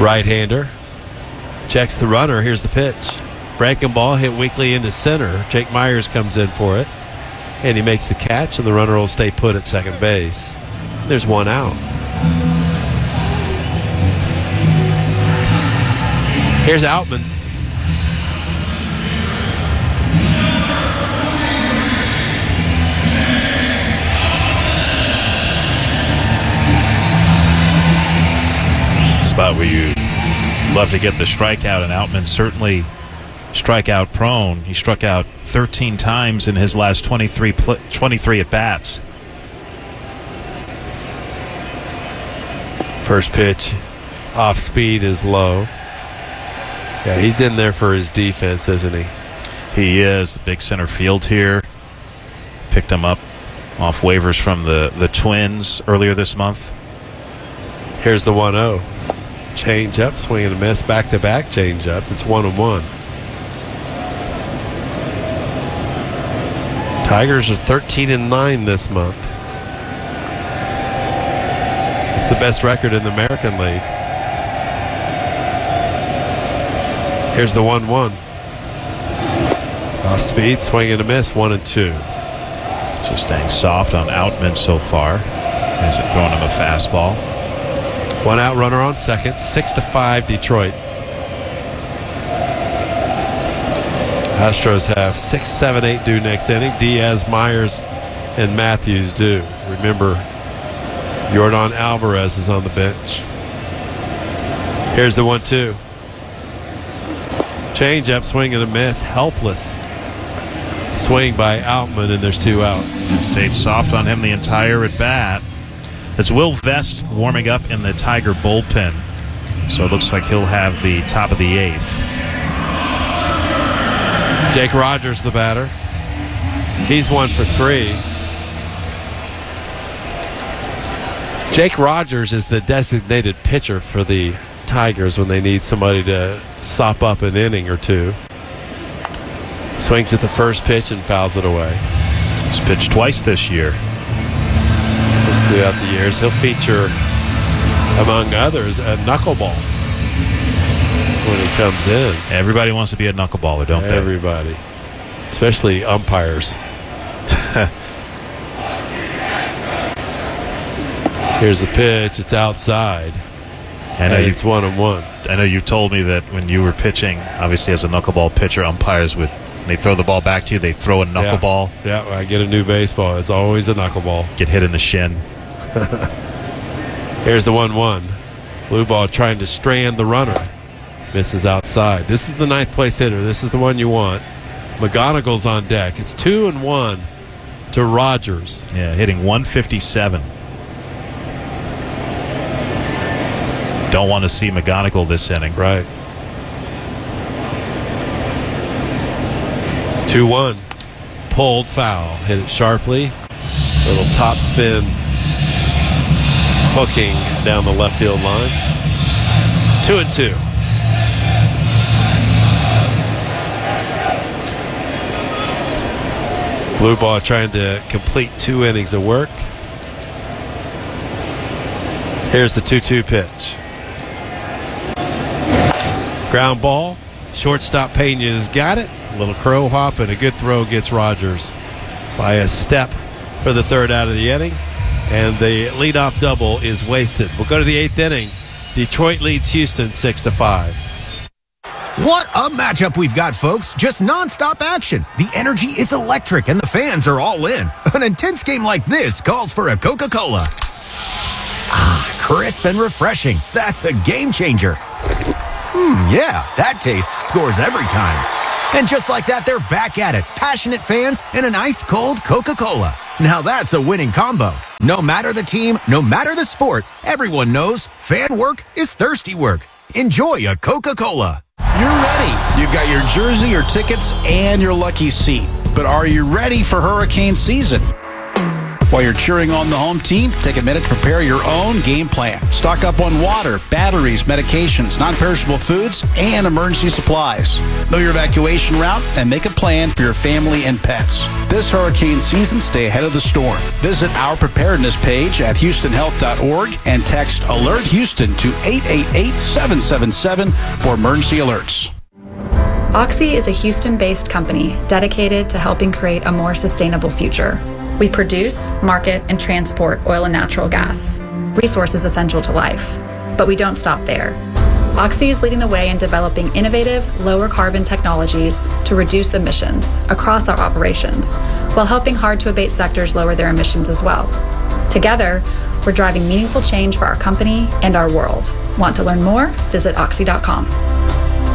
Right-hander. Checks the runner. Here's the pitch. Breaking ball hit weakly into center. Jake Myers comes in for it. And he makes the catch, and the runner will stay put at second base. There's one out. Here's Outman. Spot where you love to get the strikeout, and Outman certainly strikeout prone. He struck out 13 times in his last 23 at-bats. First pitch off speed is low. Yeah, he's in there for his defense, isn't he? He is. The big center field here. Picked him up off waivers from the Twins earlier this month. Here's the 1-0. Change up, swing and a miss, back-to-back change ups. It's 1-1. Tigers are 13-9 this month. It's the best record in the American League. Here's the 1-1. Off speed, swing and a miss, 1-2. So staying soft on Outman so far. Hasn't thrown him a fastball. One out, runner on second. 6-5 Detroit. Astros have 6, 7, 8 due next inning. Diaz, Myers, and Matthews due. Remember, Yordan Alvarez is on the bench. Here's the 1-2. Change up, swing and a miss. Helpless. Swing by Outman, and there's 2 outs. Stayed soft on him the entire at-bat. It's Will Vest warming up in the Tiger bullpen. So it looks like he'll have the top of the 8th. Jake Rogers, the batter. He's 1 for 3. Jake Rogers is the designated pitcher for the Tigers when they need somebody to sop up an inning or two. Swings at the first pitch and fouls it away. He's pitched twice this year. Throughout the years, he'll feature, among others, a knuckleball when he comes in. Everybody wants to be a knuckleballer, don't they? Everybody, especially umpires. Here's a pitch. It's outside. And it's 1-1. I know you told me that when you were pitching, obviously as a knuckleball pitcher, umpires would, when they throw the ball back to you, they throw a knuckleball. Yeah, I get a new baseball. It's always a knuckleball. Get hit in the shin. Here's the 1-1. Blue ball trying to strand the runner. Misses outside. This is the 9th place hitter. This is the one you want. McGonigal's on deck. It's 2-1 to Rogers. Yeah, hitting 157. Don't want to see McGonigal this inning. Right. 2-1. Pulled foul. Hit it sharply. Little top spin. Hooking down the left field line. 2-2. Blue ball trying to complete 2 innings of work. Here's the 2-2 pitch. Ground ball. Shortstop Pena's got it. A little crow hop and a good throw gets Rogers by a step for the 3rd out of the inning. And the leadoff double is wasted. We'll go to the 8th inning. Detroit leads Houston 6-5. What a matchup we've got, folks. Just nonstop action. The energy is electric and the fans are all in. An intense game like this calls for a Coca-Cola. Ah, crisp and refreshing. That's a game changer. Yeah, that taste scores every time. And just like that, they're back at it. Passionate fans and an ice-cold Coca-Cola. Now that's a winning combo. No matter the team, no matter the sport, everyone knows fan work is thirsty work. Enjoy a Coca-Cola. You're ready. You've got your jersey, your tickets, and your lucky seat. But are you ready for hurricane season? While you're cheering on the home team, take a minute to prepare your own game plan. Stock up on water, batteries, medications, non-perishable foods, and emergency supplies. Know your evacuation route and make a plan for your family and pets. This hurricane season, stay ahead of the storm. Visit our preparedness page at HoustonHealth.org and text Alert Houston to 888-777 for emergency alerts. Oxy is a Houston-based company dedicated to helping create a more sustainable future. We produce, market, and transport oil and natural gas, resources essential to life. But we don't stop there. Oxy is leading the way in developing innovative, lower carbon technologies to reduce emissions across our operations, while helping hard-to-abate sectors lower their emissions as well. Together, we're driving meaningful change for our company and our world. Want to learn more? Visit oxy.com.